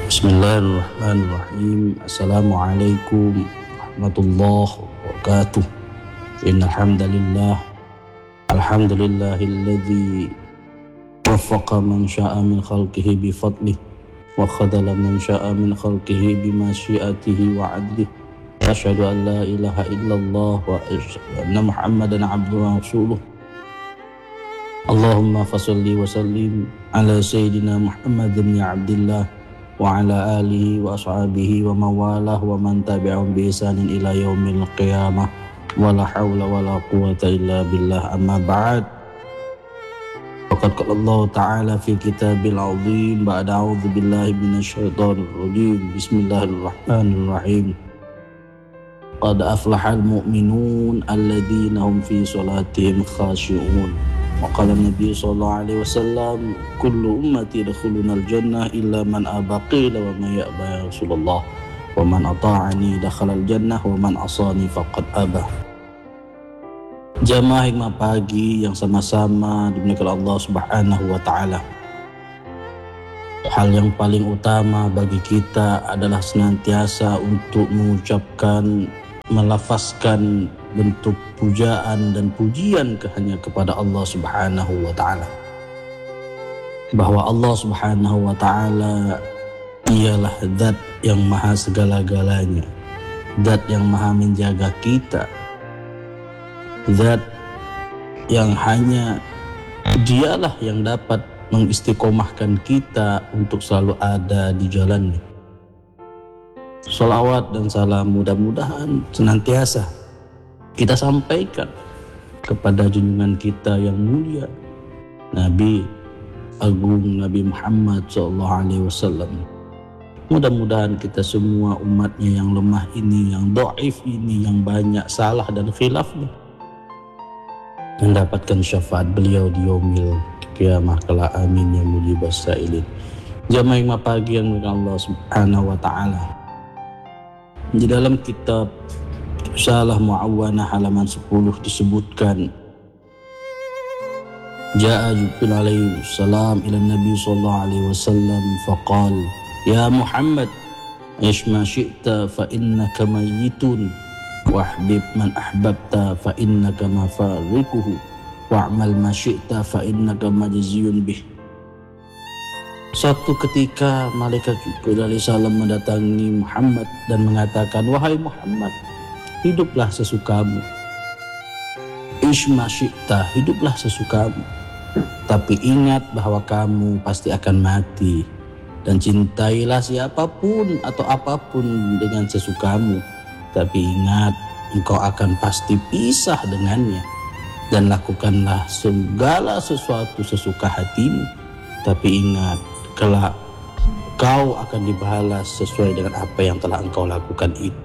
Bismillahirrahmanirrahim. Assalamualaikum warahmatullahi wabarakatuh. Innal hamdalillah, alhamdulillahilladzi waffaqa man syaa'a min khalqihi bi fadlihi wa khadhala man syaa'a min khalqihi bi masyiatihi wa 'adlihi. Asyhadu an la ilaha illallah wa asyhadu anna Muhammadan 'abduhu wa rasuluh. Allahumma fasholli wa sallim ala sayyidina Muhammadin ya Abdillah wa ala alihi wa ashabihi wa mawalah wa man tabi'ahum bi ihsanin ila yaumil qiyamah wa la hawla wa la quwwata illa billah, amma ba'd. Faqad qala Allah ta'ala fi kitabil azim ba'da a'udzu billahi minasyaitonir rajim. Bismillahirrahmanirrahim. Qad aflahal mu'minun alladzina hum fi salatihim khashi'un. Wa qala Nabi sallallahu alaihi wasallam, kullu ummati yadkhuluna al-jannah illa man aba, qila wa man ya'ba ya Rasulullah, wa man ata'ani dakhala al-jannah wa man asani faqad aba. Jamaah hikmah pagi yang sama-sama dimuliakan Allah Subhanahu wa taala. Hal yang paling utama bagi kita adalah senantiasa untuk mengucapkan, melafazkan bentuk pujaan dan pujian hanya kepada Allah Subhanahu wa taala. Bahwa Allah Subhanahu wa taala ialah zat yang maha segala-galanya, zat yang maha menjaga kita, zat yang hanya dialah yang dapat mengistiqomahkan kita untuk selalu ada di jalannya. Sholawat dan salam mudah-mudahan senantiasa kita sampaikan kepada junjungan kita yang mulia, Nabi Agung Nabi Muhammad SAW. Mudah-mudahan kita semua umatnya yang lemah ini, yang dhaif ini, yang banyak salah dan khilafnya, mendapatkan syafaat beliau di yaumil qiyamah kelak, amin ya mujibas sa'ilin. Jamaah hikmah pagi yang dengan Allah Subhanahu wa taala. Di dalam kitab Risalah Mu'awwanah halaman 10 disebutkan, Ja'a Jibril alaihi salam ila Nabi sallallahu alaihi wasallam faqal, ya Muhammad, ish ma syi'ta fa innaka mayyitun wahbib man ahbabta fa innaka mafariquhu wa'mal ma syi'ta fa innaka majziyun bih. Suatu ketika malaikat Jibril alaihi salam mendatangi Muhammad dan mengatakan, wahai Muhammad, hiduplah sesukamu. Ishma syi'ta, hiduplah sesukamu. Tapi ingat bahwa kamu pasti akan mati. Dan cintailah siapapun atau apapun dengan sesukamu. Tapi ingat, engkau akan pasti pisah dengannya. Dan lakukanlah segala sesuatu sesuka hatimu. Tapi ingat, kelak kau akan dibalas sesuai dengan apa yang telah engkau lakukan itu.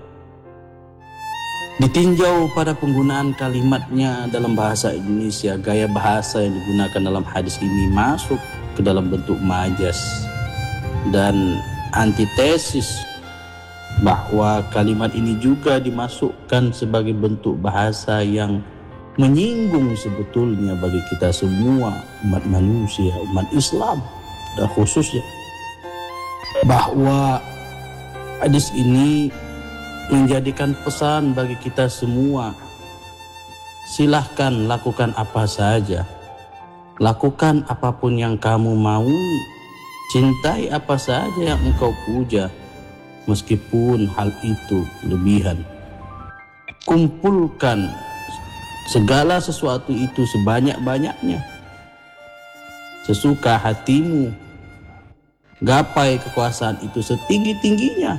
Ditinjau pada penggunaan kalimatnya dalam bahasa Indonesia, gaya bahasa yang digunakan dalam hadis ini masuk ke dalam bentuk majas dan antitesis, bahwa kalimat ini juga dimasukkan sebagai bentuk bahasa yang menyinggung sebetulnya bagi kita semua umat manusia, umat Islam dan khususnya, bahwa hadis ini menjadikan pesan bagi kita semua. Silahkan lakukan apa saja, lakukan apapun yang kamu mau, cintai apa saja yang engkau puja, meskipun hal itu lebihan. Kumpulkan segala sesuatu itu sebanyak-banyaknya, sesuka hatimu, gapai kekuasaan itu setinggi-tingginya,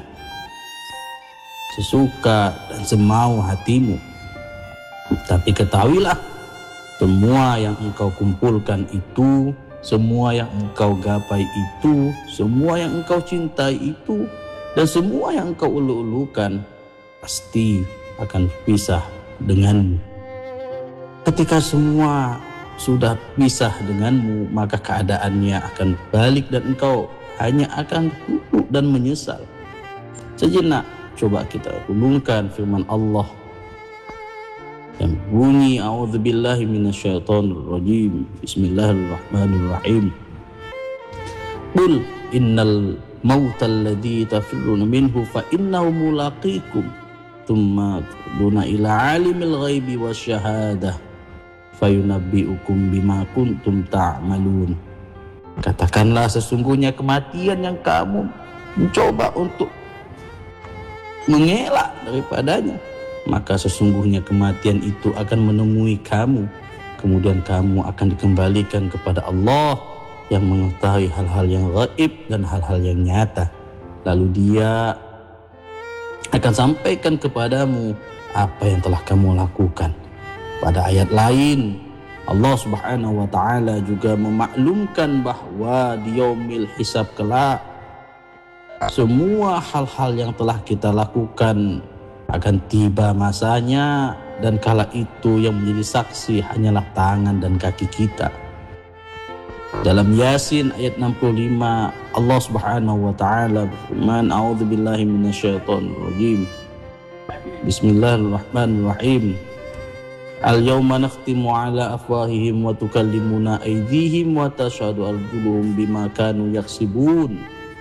sesuka dan semau hatimu. Tapi ketahuilah, semua yang engkau kumpulkan itu, semua yang engkau gapai itu, semua yang engkau cintai itu, dan semua yang engkau ulu-ulukan pasti akan pisah denganmu. Ketika semua sudah pisah denganmu, maka keadaannya akan balik dan engkau hanya akan duduk dan menyesal. Sejenak coba kita renungkan firman Allah yang bunyi, a'udzubillahi minasyaitonirrajim, bismillahirrahmanirrahim. Qul innal mautal ladzi tafirruna minhu fa innahu mulaqikum thumma tuduna ila alimil ghaibi wasyahadah fayunabbiukum bima kuntum ta'malun. Katakanlah, sesungguhnya kematian yang kamu mencoba untuk mengelak daripadanya, maka sesungguhnya kematian itu akan menemui kamu, kemudian kamu akan dikembalikan kepada Allah yang mengetahui hal-hal yang gaib dan hal-hal yang nyata. Lalu Dia akan sampaikan kepadamu apa yang telah kamu lakukan. Pada ayat lain Allah Subhanahu wa ta'ala juga memaklumkan bahwa di yaumil hisab kelak semua hal-hal yang telah kita lakukan akan tiba masanya, dan kala itu yang menjadi saksi hanyalah tangan dan kaki kita. Dalam Yasin ayat 65 Allah Subhanahu wa ta'ala berfirman, a'udzubillahi minasyaitonir rajim, bismillahirrahmanirrahim, al-yawma nakhtimu ala afwahihim wa tukallimuna aydihim wa tashhadu arjuluhum bima kanu yaksibun.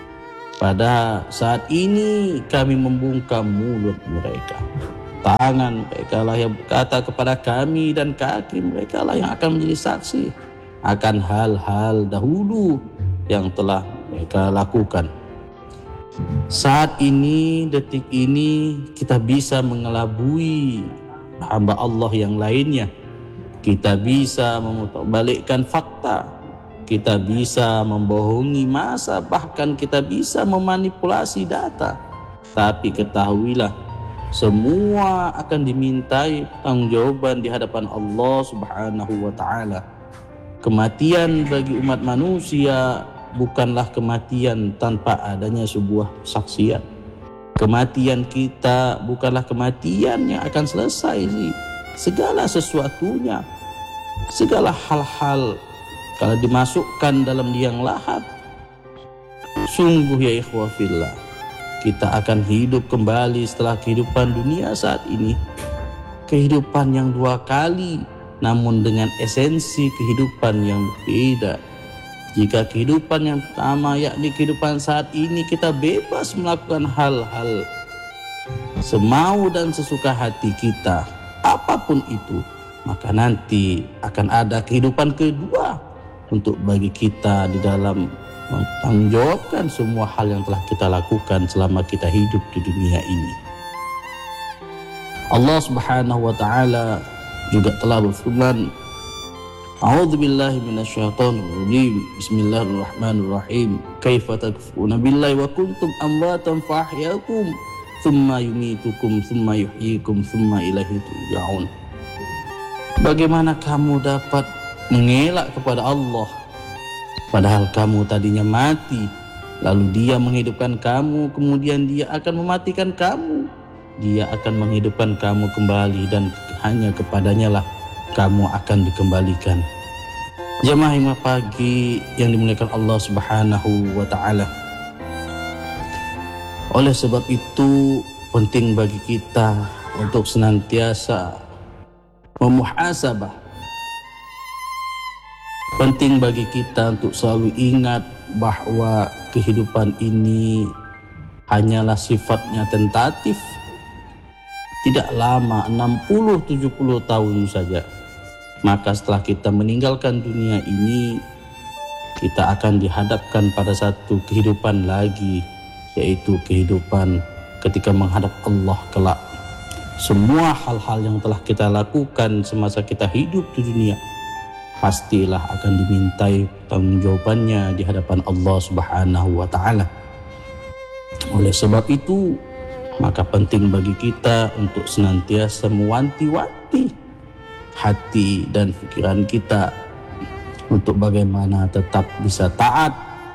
Pada saat ini kami membungkam mulut mereka, tangan mereka lah yang berkata kepada kami, dan kaki mereka lah yang akan menjadi saksi akan hal-hal dahulu yang telah mereka lakukan. Saat ini, detik ini, kita bisa mengelabui hamba Allah yang lainnya. Kita bisa memutarbalikkan fakta, kita bisa membohongi masa, bahkan kita bisa memanipulasi data. Tapi ketahuilah, semua akan dimintai pertanggungjawaban di hadapan Allah Subhanahu wa ta'ala. Kematian bagi umat manusia bukanlah kematian tanpa adanya sebuah kesaksian. Kematian kita bukanlah kematian yang akan selesai segala sesuatunya. Segala hal-hal kalau dimasukkan dalam liang lahat, sungguh ya ikhwafillah, kita akan hidup kembali setelah kehidupan dunia saat ini. Kehidupan yang dua kali, namun dengan esensi kehidupan yang berbeda. Jika kehidupan yang pertama, yakni kehidupan saat ini, kita bebas melakukan hal-hal semau dan sesuka hati kita, apapun itu, maka nanti akan ada kehidupan kedua untuk bagi kita di dalam mempertanggungjawabkan semua hal yang telah kita lakukan selama kita hidup di dunia ini. Allah Subhanahu wa ta'ala juga telah berfirman, a'udzubillahi minasyaitonir rajim, bismillahirrahmanirrahim, kaifa takfuruna billahi wa kuntum amwatan fa ahyaakum thumma yumitukum thumma yuhyikum thumma ilaihi turja'un. Bagaimana kamu dapat mengelak kepada Allah padahal kamu tadinya mati, lalu Dia menghidupkan kamu, kemudian Dia akan mematikan kamu, Dia akan menghidupkan kamu kembali, dan hanya kepadanya lah kamu akan dikembalikan. Jamaah Hikmah Pagi yang dimuliakan Allah Subhanahu wa ta'ala, oleh sebab itu penting bagi kita untuk senantiasa memuhasabah. Penting bagi kita untuk selalu ingat bahwa kehidupan ini hanyalah sifatnya tentatif, tidak lama, 60-70 tahun saja. Maka setelah kita meninggalkan dunia ini, kita akan dihadapkan pada satu kehidupan lagi, yaitu kehidupan ketika menghadap Allah kelak. Semua hal-hal yang telah kita lakukan semasa kita hidup di dunia pastilah akan dimintai pertanggungjawabannya di hadapan Allah Subhanahu wa ta'ala. Oleh sebab itu, maka penting bagi kita untuk senantiasa mewanti-wanti hati dan pikiran kita untuk bagaimana tetap bisa taat,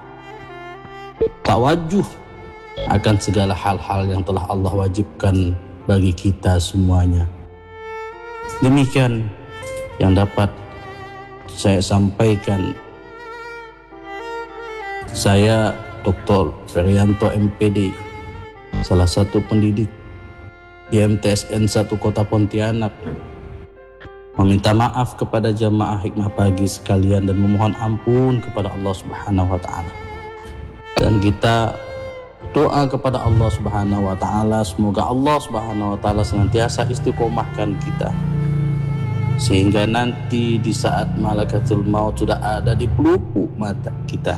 tawajuh akan segala hal-hal yang telah Allah wajibkan bagi kita semuanya. Demikian yang dapat saya sampaikan. Saya Dr. Ferianto MPD, salah satu pendidik di MTSN 1 Kota Pontianak, meminta maaf kepada jamaah Hikmah Pagi sekalian dan memohon ampun kepada Allah Subhanahu wa ta'ala. Dan kita Doa kepada Allah Subhanahu wa taala, semoga Allah Subhanahu wa taala senantiasa istiqomahkan kita sehingga nanti di saat malakatul maut sudah ada di pelupuk mata kita.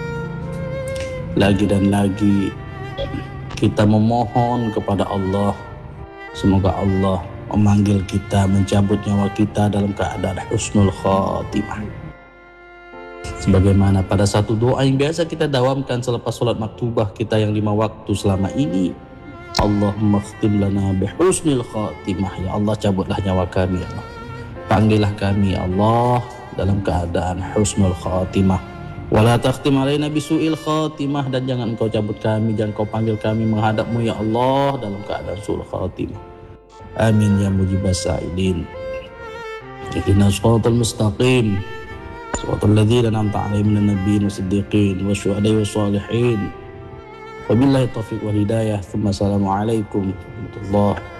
Lagi dan lagi kita memohon kepada Allah, semoga Allah memanggil kita, mencabut nyawa kita dalam keadaan husnul khatimah. Sebagaimana pada satu doa yang biasa kita dawamkan selepas sholat maktubah kita yang 5 waktu selama ini, Allahumma khtim lana bihusnil khatimah. Ya Allah, cabutlah nyawa kami, ya Allah. Panggillah kami, ya Allah, dalam keadaan husnul khatimah. Wala takhtim alaina bisu'il khatimah, dan jangan engkau cabut kami, jangan engkau panggil kami menghadapmu, ya Allah, dalam keadaan su'ul khatimah. Amin ya mujibas sa'ilin. Ihdinas shiratal mustaqim, shiratal ladzina an'amta 'alaihim minan nabiyyin wasiddiqin wasyuhada'i wassalihin. Wabillahi taufiq wal hidayah. Assalamualaikum warahmatullahi